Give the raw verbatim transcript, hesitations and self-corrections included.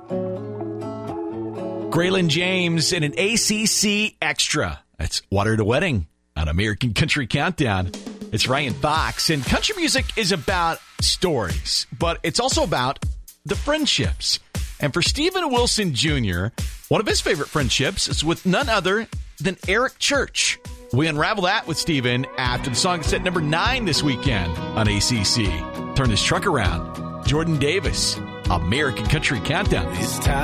Graylin James in an A C C Extra. That's Water to Wedding on American Country Countdown. It's Ryan Fox, and country music is about stories, but it's also about the friendships. And for Steven Wilson Junior, one of his favorite friendships is with none other than Eric Church. We unravel that with Steven after the song set number nine this weekend on A C C. Turn this truck around. Jordan Davis, American Country Countdown. It's time.